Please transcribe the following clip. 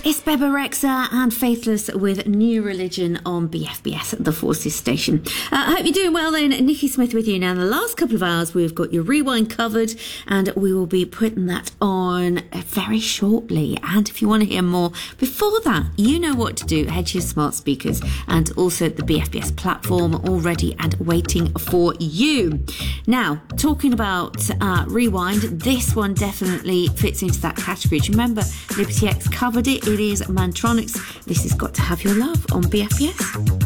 It's Beba Rexha and Faithless with New Religion on BFBS at the Forces Station. I hope you're doing well then. Nikki Smith with you now. In the last couple of hours, we've got your rewind covered and we will be putting that on very shortly. And if you want to hear more before that, you know what to do. Head to your smart speakers and also the BFBS platform all ready and waiting for you. Now, talking about rewind, this one definitely fits into that category. Do you remember Liberty X covered it? It is Mantronix. This has got to have your love on BFBS.